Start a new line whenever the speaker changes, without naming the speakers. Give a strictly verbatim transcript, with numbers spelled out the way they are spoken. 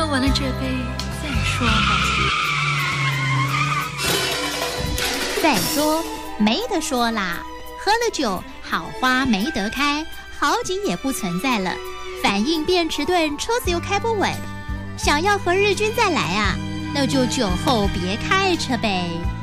完了这杯再说吧。
再说没得说啦，喝了酒好花没得开，好景也不存在了，反应变迟钝，车子又开不稳，想要和日军再来啊，那就酒后别开车呗。